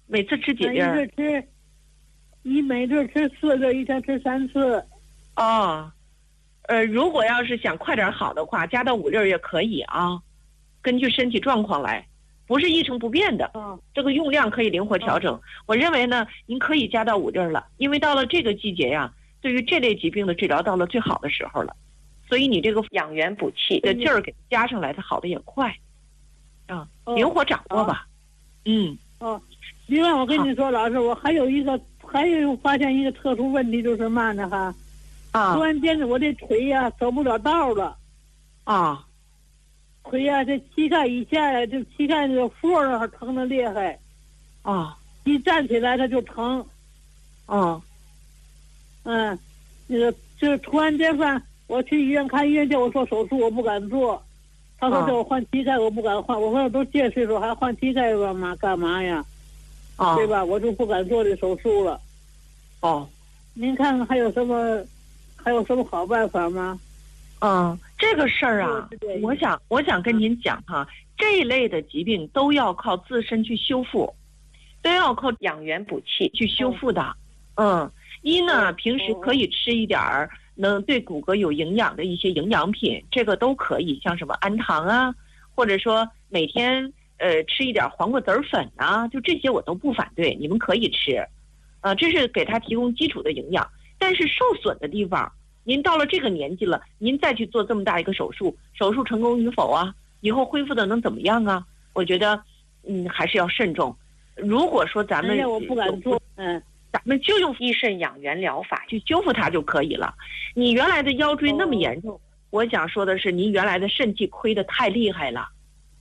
每次吃几粒？ 你每顿吃4粒，一天吃3次。 哦，如果要是想快点好的话，加到5粒也可以啊，根据身体状况来，不是一成不变的。这个用量可以灵活调整。我认为呢，您可以加到5粒了，因为到了这个季节呀，对于这类疾病的治疗到了最好的时候了，所以你这个养元补气的劲儿给加上来，它好的也快。灵活掌握吧。 另外我跟你说，老师，我还有发现一个特殊问题，就是嘛呢哈。突然间我这腿呀走不了道了。腿呀，这膝盖以下，这膝盖这个缝儿疼得厉害。一站起来它就疼。那个就是突然间我去医院看医院，叫我做手术，我不敢做。他说叫我换膝盖，我不敢换。我说我都这岁数还换膝盖干嘛呀？对吧？我就不敢做这手术了。您看看还有什么好办法吗？ 这个事儿啊，我想跟您讲哈，这一类的疾病都要靠自身去修复，都要靠养元补气去修复的。一呢，平时可以吃一点儿能对骨骼有营养的一些营养品，这个都可以，像什么氨糖啊，或者说每天吃一点黄瓜籽粉啊，就这些我都不反对，你们可以吃。这是给他提供基础的营养。但是受损的地方，您到了这个年纪了，您再去做这么大一个手术，手术成功与否啊，以后恢复的能怎么样啊？我觉得还是要慎重。如果说咱们我不敢做， 咱们就用益肾养元疗法去修复它就可以了。你原来的腰椎那么严重，我想说的是您原来的肾气亏得太厉害了，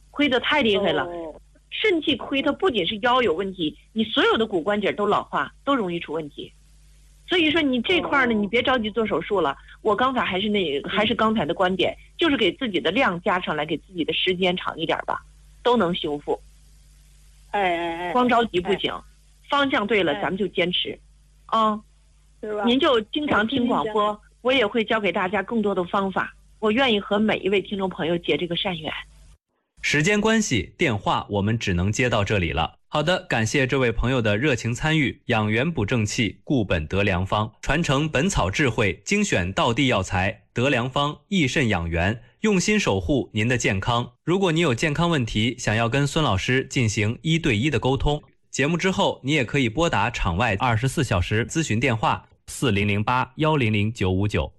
肾气亏，它不仅是腰有问题，你所有的骨关节都老化，都容易出问题。所以说你这块呢，你别着急做手术了。我刚才还是刚才的观点，就是给自己的量加上来，给自己的时间长一点吧，都能修复。光着急不行，方向对了，咱们就坚持。您就经常听广播，我也会教给大家更多的方法。我愿意和每一位听众朋友结这个善缘。 时间关系，电话我们只能接到这里了。好的，感谢这位朋友的热情参与。养元补正气，固本得良方，传承本草智慧，精选道地药材，得良方益肾养元，用心守护您的健康。如果你有健康问题，想要跟孙老师进行1对1的沟通，节目之后你也可以拨打场外24小时咨询电话4008-100-959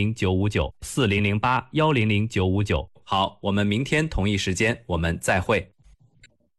4008-100-959 4008-100-959。好，我们明天同一时间我们再会。